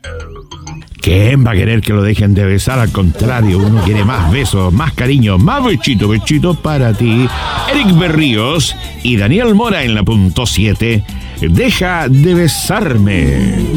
¿Quién va a querer que lo dejen de besar? Al contrario, uno quiere más besos, más cariño, más bechito para ti. Eric Berríos y Daniel Mora en la punto 7. Deja de besarme.